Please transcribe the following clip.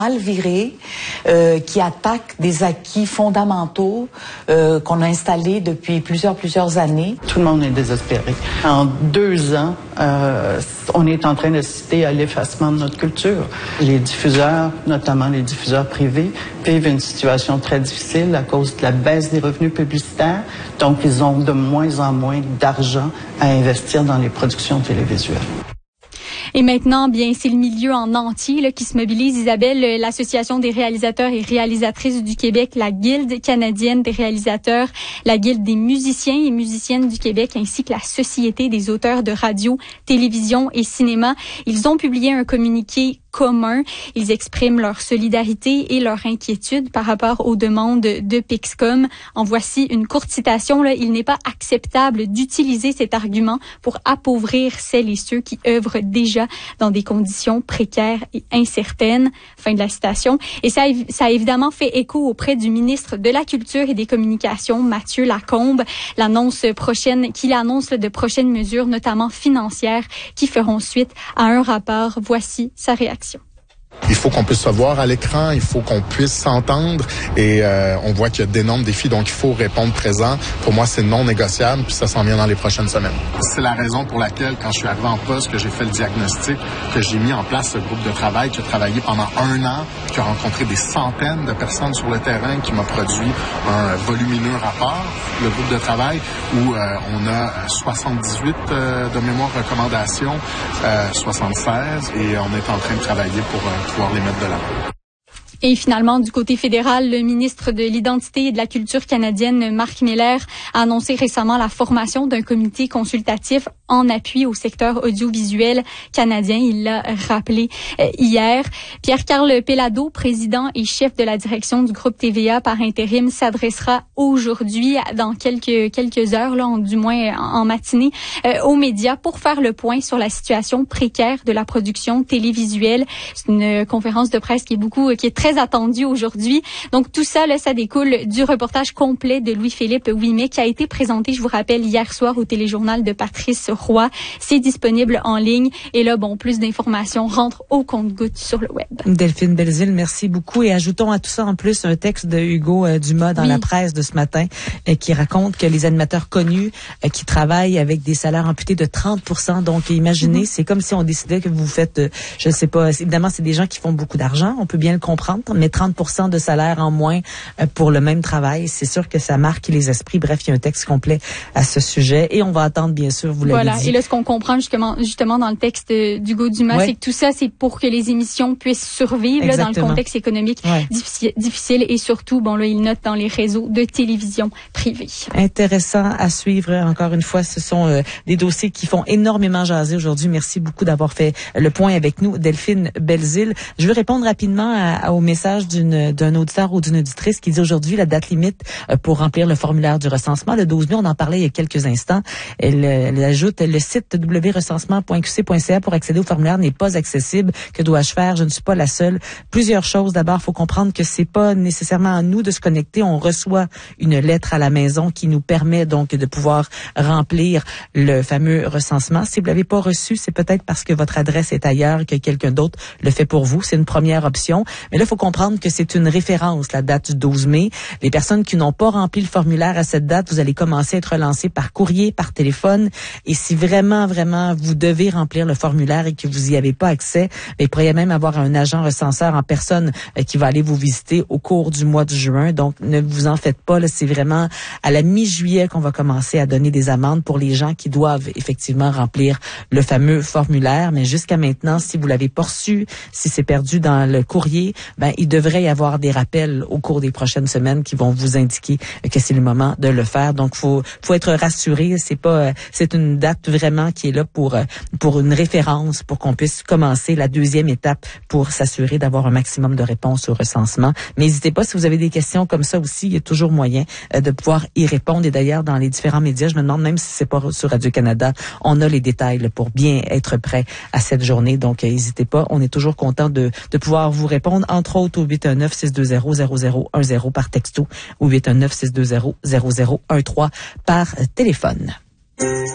mal viré, qui attaque des acquis fondamentaux qu'on a installés depuis plusieurs années. Tout le monde est désespéré. En 2 ans, on est en train d'assister à l'effacement de notre culture. Les diffuseurs, notamment les diffuseurs privés, vivent une situation très difficile à cause de la baisse des revenus publicitaires. Donc, ils ont de moins en moins d'argent à investir dans les productions télévisuelles. Et maintenant, bien, c'est le milieu en entier là, qui se mobilise. Isabelle, l'Association des réalisateurs et réalisatrices du Québec, la Guilde canadienne des réalisateurs, la Guilde des musiciens et musiciennes du Québec, ainsi que la Société des auteurs de radio, télévision et cinéma, ils ont publié un communiqué commun. Ils expriment leur solidarité et leur inquiétude par rapport aux demandes de Pixcom. En voici une courte citation. Là. Il n'est pas acceptable d'utiliser cet argument pour appauvrir celles et ceux qui œuvrent déjà dans des conditions précaires et incertaines. Fin de la citation. Et ça a évidemment fait écho auprès du ministre de la Culture et des Communications, Mathieu Lacombe, qu'il annonce de prochaines mesures, notamment financières, qui feront suite à un rapport. Voici sa réaction. Il faut qu'on puisse se voir à l'écran, il faut qu'on puisse s'entendre et on voit qu'il y a d'énormes défis, donc il faut répondre présent. Pour moi, c'est non négociable, puis ça s'en vient dans les prochaines semaines. C'est la raison pour laquelle, quand je suis arrivé en poste, que j'ai fait le diagnostic, que j'ai mis en place ce groupe de travail qui a travaillé pendant 1 an, qui a rencontré des centaines de personnes sur le terrain, qui m'a produit un volumineux rapport, le groupe de travail, où on a 78 de mémoire recommandations, 76, et on est en train de travailler pour pouvoir les mettre de l'avant. Et finalement, du côté fédéral, le ministre de l'Identité et de la Culture canadienne, Marc Miller, a annoncé récemment la formation d'un comité consultatif en appui au secteur audiovisuel canadien. Il l'a rappelé hier. Pierre-Carl Pellado, président et chef de la direction du groupe TVA par intérim, s'adressera aujourd'hui, dans quelques heures, là, du moins en matinée, aux médias pour faire le point sur la situation précaire de la production télévisuelle. C'est une conférence de presse qui est très attendue aujourd'hui. Donc tout ça, là, ça découle du reportage complet de Louis-Philippe Ouimet qui a été présenté, je vous rappelle, hier soir au téléjournal de Patrice Roy. C'est disponible en ligne. Et là, plus d'informations rentrent au compte-gouttes sur le web. Delphine Belzile, merci beaucoup. Et ajoutons à tout ça en plus un texte de Hugo Dumas dans la presse de ce matin qui raconte que les animateurs connus qui travaillent avec des salaires amputés de 30%. Donc imaginez, c'est comme si on décidait que vous faites, je ne sais pas, évidemment c'est des gens qui font beaucoup d'argent, on peut bien le comprendre, mais 30% de salaire en moins pour le même travail, c'est sûr que ça marque les esprits. Bref, il y a un texte complet à ce sujet et on va attendre, bien sûr, vous l'avez dit. Et là, ce qu'on comprend justement dans le texte d'Hugo Dumas, c'est que tout ça, c'est pour que les émissions puissent survivre là, dans le contexte économique difficile et surtout, il note dans les réseaux de télévision privés. Intéressant à suivre. Encore une fois, ce sont des dossiers qui font énormément jaser aujourd'hui. Merci beaucoup d'avoir fait le point avec nous, Delphine Belzile. Je veux répondre rapidement au message d'un auditeur ou d'une auditrice qui dit aujourd'hui la date limite pour remplir le formulaire du recensement, le 12 mai, on en parlait il y a quelques instants. Elle ajoute le site www.recensement.qc.ca pour accéder au formulaire n'est pas accessible. Que dois-je faire? Je ne suis pas la seule. Plusieurs choses. D'abord, il faut comprendre que c'est pas nécessairement à nous de se connecter. On reçoit une lettre à la maison qui nous permet donc de pouvoir remplir le fameux recensement. Si vous l'avez pas reçu, c'est peut-être parce que votre adresse est ailleurs, que quelqu'un d'autre le fait pour vous. C'est une première option. Mais là, il faut comprendre que c'est une référence, la date du 12 mai. Les personnes qui n'ont pas rempli le formulaire à cette date, vous allez commencer à être relancés par courrier, par téléphone. Et si vraiment, vous devez remplir le formulaire et que vous y avez pas accès, il pourrait même avoir un agent recenseur en personne qui va aller vous visiter au cours du mois de juin. Donc, ne vous en faites pas. Là, c'est vraiment à la mi-juillet qu'on va commencer à donner des amendes pour les gens qui doivent effectivement remplir le fameux formulaire. Mais jusqu'à maintenant, si vous l'avez pas reçu, si c'est perdu dans le courrier, il devrait y avoir des rappels au cours des prochaines semaines qui vont vous indiquer que c'est le moment de le faire. Donc, faut être rassuré. C'est une date vraiment qui est là pour une référence, pour qu'on puisse commencer la deuxième étape pour s'assurer d'avoir un maximum de réponses au recensement. Mais n'hésitez pas, si vous avez des questions comme ça aussi, il y a toujours moyen de pouvoir y répondre. Et d'ailleurs, dans les différents médias, je me demande même si c'est pas sur Radio-Canada, on a les détails là, pour bien être prêt à cette journée. Donc, n'hésitez pas. On est toujours content de pouvoir vous répondre, entre autres au 819-620-0010 par texto ou 819-620-0013 par téléphone.